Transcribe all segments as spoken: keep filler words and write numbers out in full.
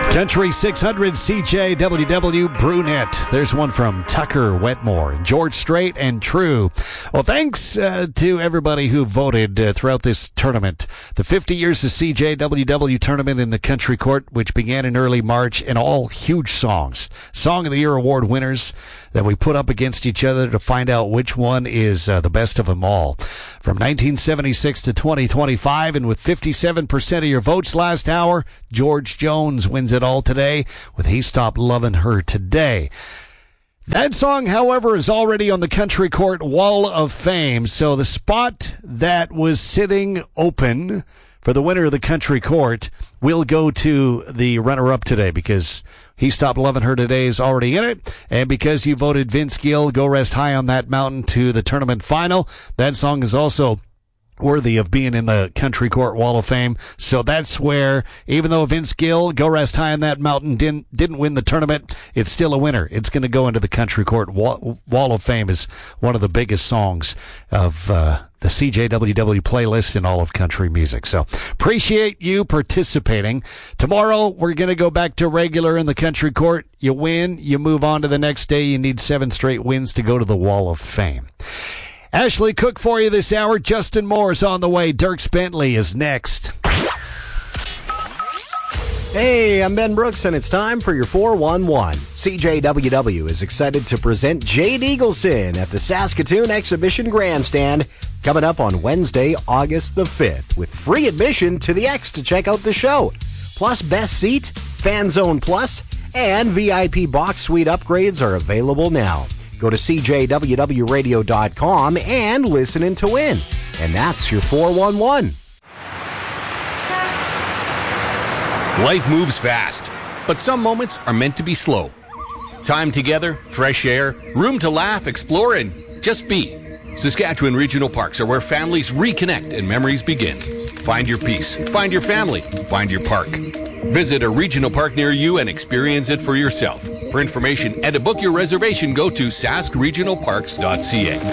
Country six hundred C J W W Brunette. There's one from Tucker Wetmore, George Strait, and True. Well, thanks uh, to everybody who voted uh, throughout this tournament. The fifty years of C J W W tournament in the Country Court, which began in early March, and all huge songs. Song of the Year award winners that we put up against each other to find out which one is uh, the best of them all. From nineteen seventy-six to twenty twenty-five, and with fifty-seven percent of your votes last hour, George Jones wins it all today with He Stopped Lovin' Her Today. That song, however, is already on the Country Court Wall of Fame, so the spot that was sitting open for the winner of the Country Court will go to the runner-up today, because He Stopped Lovin' Her Today is already in it, and because you voted Vince Gill, Go Rest High on That Mountain, to the tournament final, that song is also worthy of being in the Country Court Wall of Fame. So that's where, even though Vince Gill, Go Rest High on That Mountain, didn't didn't win the tournament, it's still a winner. It's going to go into the Country Court Wall, Wall of Fame as one of the biggest songs of uh, the C J W W playlist in all of country music. So appreciate you participating. Tomorrow, we're going to go back to regular in the Country Court. You win, you move on to the next day. You need seven straight wins to go to the Wall of Fame. Ashley Cook for you this hour. Justin Moore's on the way. Dierks Bentley is next. Hey, I'm Ben Brooks, and it's time for your four one one. C J W W is excited to present Jade Eagleson at the Saskatoon Exhibition Grandstand coming up on Wednesday, August the fifth, with free admission to the X to check out the show, plus best seat, Fan Zone Plus, and V I P box suite upgrades are available now. Go to C J W W radio dot com and listen in to win. And that's your four one one. Life moves fast, but some moments are meant to be slow. Time together, fresh air, room to laugh, explore, and just be. Saskatchewan Regional Parks are where families reconnect and memories begin. Find your peace, find your family, find your park. Visit a regional park near you and experience it for yourself. For information and to book your reservation, go to sask regional parks dot c a.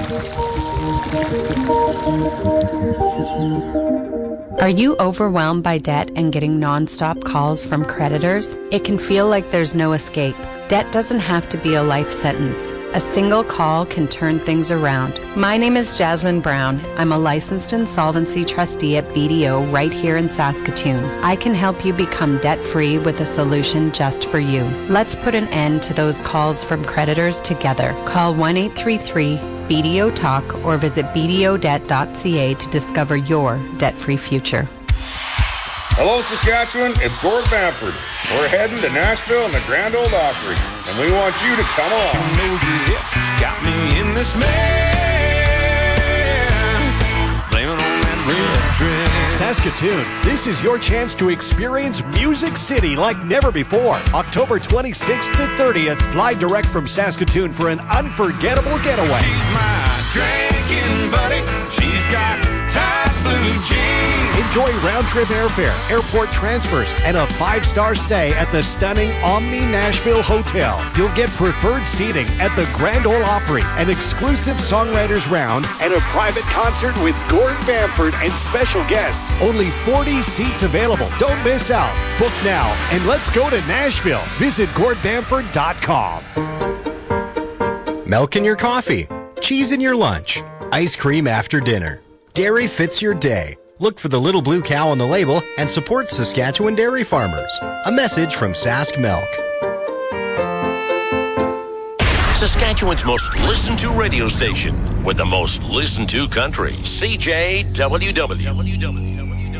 Are you overwhelmed by debt and getting nonstop calls from creditors? It can feel like there's no escape. Debt doesn't have to be a life sentence. A single call can turn things around. My name is Jasmine Brown. I'm a licensed insolvency trustee at B D O right here in Saskatoon. I can help you become debt-free with a solution just for you. Let's put an end to those calls from creditors together. Call one eight three three B D O talk or visit b d o debt dot c a to discover your debt-free future. Hello, Saskatchewan. It's Gord Bamford. We're heading to Nashville in the Grand Ole Opry, and we want you to come along. Got me in this mess. Blaming on that red dress. Saskatoon, this is your chance to experience Music City like never before. October twenty-sixth to thirtieth, fly direct from Saskatoon for an unforgettable getaway. She's my drinking buddy. She's got tight blue jeans. Enjoy round-trip airfare, airport transfers, and a five-star stay at the stunning Omni Nashville Hotel. You'll get preferred seating at the Grand Ole Opry, an exclusive songwriters round, and a private concert with Gord Bamford and special guests. Only forty seats available. Don't miss out. Book now, and let's go to Nashville. Visit gord bamford dot com. Milk in your coffee, cheese in your lunch, ice cream after dinner. Dairy fits your day. Look for the little blue cow on the label and support Saskatchewan dairy farmers. A message from Sask Milk. Saskatchewan's most listened to radio station with the most listened to country, C J W W.